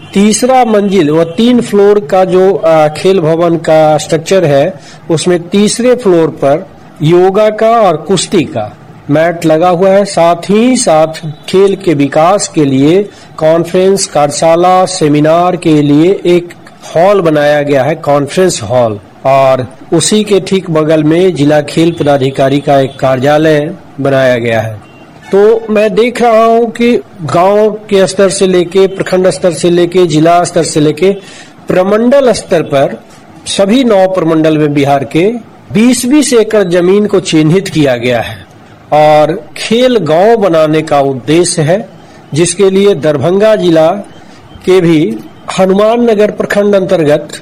तीसरा मंजिल व 3 फ्लोर का जो खेल भवन का स्ट्रक्चर है, उसमें तीसरे फ्लोर पर योगा का और कुश्ती का मैट लगा हुआ है। साथ ही साथ खेल के विकास के लिए कॉन्फ्रेंस, कार्यशाला, सेमिनार के लिए एक हॉल बनाया गया है, कॉन्फ्रेंस हॉल, और उसी के ठीक बगल में जिला खेल पदाधिकारी का एक कार्यालय बनाया गया है। तो मैं देख रहा हूं कि गांव के स्तर से लेके, प्रखंड स्तर से लेके, जिला स्तर से लेके प्रमंडल स्तर पर सभी 9 प्रमंडल में बिहार के 20-20 एकड़ जमीन को चिन्हित किया गया है और खेल गांव बनाने का उद्देश्य है, जिसके लिए दरभंगा जिला के भी हनुमान नगर प्रखंड अंतर्गत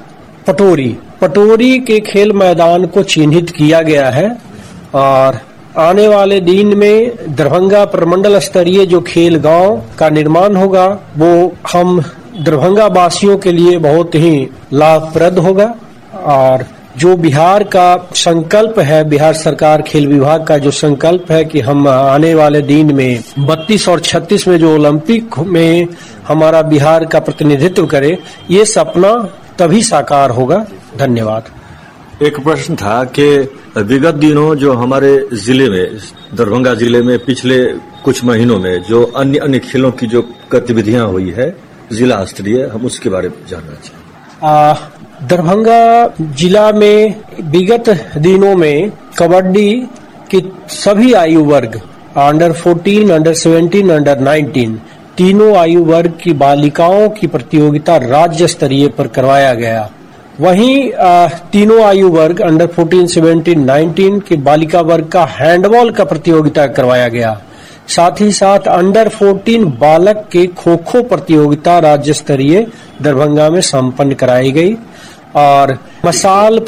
पटोरी के खेल मैदान को चिन्हित किया गया है। और आने वाले दिन में दरभंगा प्रमंडल स्तरीय जो खेल गांव का निर्माण होगा, वो हम दरभंगा वासियों के लिए बहुत ही लाभप्रद होगा। और जो बिहार का संकल्प है, बिहार सरकार खेल विभाग का जो संकल्प है कि हम आने वाले दिन में 32 और 36 में जो ओलंपिक में हमारा बिहार का प्रतिनिधित्व करे, ये सपना तभी साकार होगा। धन्यवाद। एक प्रश्न था कि विगत दिनों जो हमारे जिले में, दरभंगा जिले में पिछले कुछ महीनों में जो अन्य खेलों की जो गतिविधियां हुई है जिला स्तरीय, हम उसके बारे में जानना चाहेंगे। दरभंगा जिला में विगत दिनों में कबड्डी की सभी आयु वर्ग, अंडर 14, अंडर 17, अंडर 19, तीनों आयु वर्ग की बालिकाओं की प्रतियोगिता राज्य स्तरीय पर करवाया गया। वहीं तीनों आयु वर्ग अंडर 14, 17, 19 के बालिका वर्ग का हैंडबॉल का प्रतियोगिता करवाया गया। साथ ही साथ अंडर 14 बालक के खो खो प्रतियोगिता राज्य स्तरीय दरभंगा में संपन्न कराई गई। और मशाल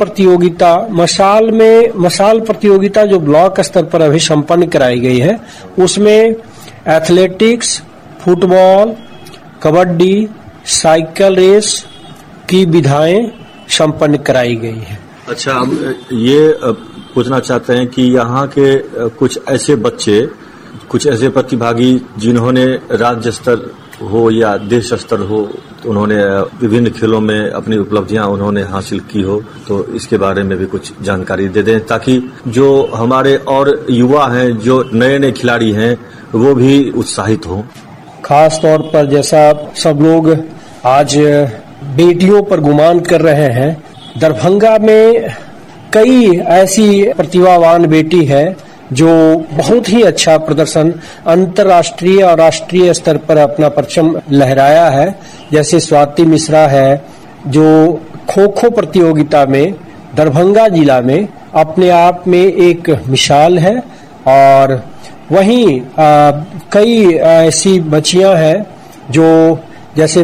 प्रतियोगिता जो ब्लॉक स्तर पर अभी संपन्न कराई गई है, उसमें athletics, football, kabaddi, cycle race की विधाएं संपन्न कराई गई है। अच्छा, हम ये पूछना चाहते हैं कि यहाँ के कुछ ऐसे बच्चे, कुछ ऐसे प्रतिभागी जिन्होंने राज्य स्तर हो या देश स्तर हो, तो उन्होंने विभिन्न खेलों में अपनी उपलब्धियां उन्होंने हासिल की हो, तो इसके बारे में भी कुछ जानकारी दे दें, ताकि जो हमारे और युवा हैं, जो नए नए खिलाड़ी हैं, वो भी उत्साहित हों। खास तौर पर जैसा सब लोग आज बेटियों पर गुमान कर रहे हैं, दरभंगा में कई ऐसी प्रतिभावान बेटी है जो बहुत ही अच्छा प्रदर्शन अंतर्राष्ट्रीय और राष्ट्रीय स्तर पर अपना परचम लहराया है। जैसे स्वाति मिश्रा है, जो खो खो प्रतियोगिता में दरभंगा जिला में अपने आप में एक मिसाल है। और वहीं कई ऐसी बच्चियां हैं जो जैसे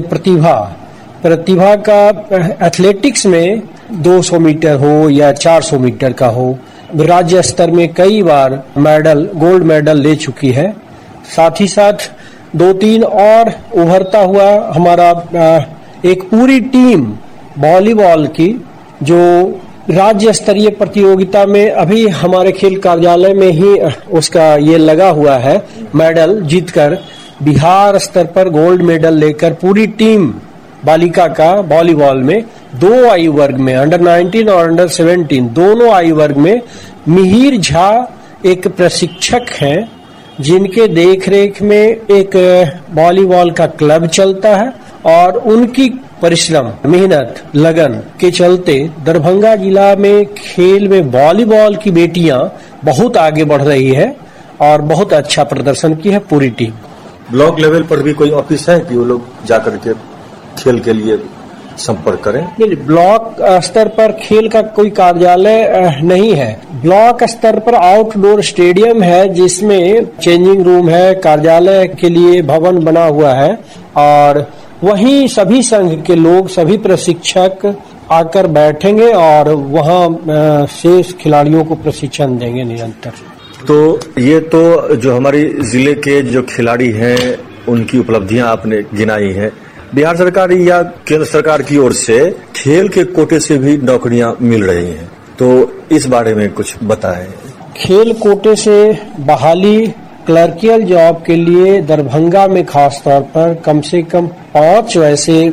प्रतिभा का एथलेटिक्स में 200 मीटर हो या 400 मीटर का हो, राज्य स्तर में कई बार गोल्ड मेडल ले चुकी है। साथ ही साथ 2-3 और उभरता हुआ हमारा एक पूरी टीम वॉलीबॉल की, जो राज्य स्तरीय प्रतियोगिता में अभी हमारे खेल कार्यालय में ही उसका ये लगा हुआ है, मेडल जीतकर बिहार स्तर पर गोल्ड मेडल लेकर पूरी टीम बालिका का वॉलीबॉल में 2 आयु वर्ग में, अंडर 19 और अंडर 17 दोनों आयु वर्ग में मिहिर झा एक प्रशिक्षक हैं, जिनके देखरेख में एक वॉलीबॉल का क्लब चलता है। और उनकी परिश्रम, मेहनत, लगन के चलते दरभंगा जिला में खेल में वॉलीबॉल की बेटियां बहुत आगे बढ़ रही है और बहुत अच्छा प्रदर्शन की है पूरी टीम। ब्लॉक लेवल पर भी कोई ऑफिस है कि वो लोग जाकर के खेल के लिए संपर्क करें? नहीं, ब्लॉक स्तर पर खेल का कोई कार्यालय नहीं है। ब्लॉक स्तर पर आउटडोर स्टेडियम है, जिसमें चेंजिंग रूम है, कार्यालय के लिए भवन बना हुआ है। और वहीं सभी संघ के लोग, सभी प्रशिक्षक आकर बैठेंगे और वहां शेष खिलाड़ियों को प्रशिक्षण देंगे निरंतर। तो ये तो जो हमारी जिले के जो खिलाड़ी हैं, उनकी उपलब्धियां आपने गिनाई हैं। बिहार सरकार या केंद्र सरकार की ओर से खेल के कोटे से भी नौकरियां मिल रही हैं, तो इस बारे में कुछ बताएं। खेल कोटे से बहाली क्लर्कियल जॉब के लिए दरभंगा में खास तौर पर कम से कम 5 वैसे